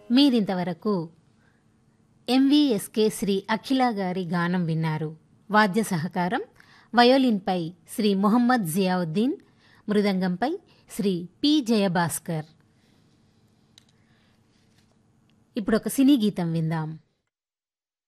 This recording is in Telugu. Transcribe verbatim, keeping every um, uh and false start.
మీరింతవరకు ఎంవీఎస్కే శ్రీ అఖిల గారి గానం విన్నారు. వాద్య సహకారం వయోలిన్పై శ్రీ మొహమ్మద్ జియావుద్దీన్, మృదంగంపై శ్రీ పి జయభాస్కర్. ఇప్పుడు ఒక సినీ గీతం విందాం.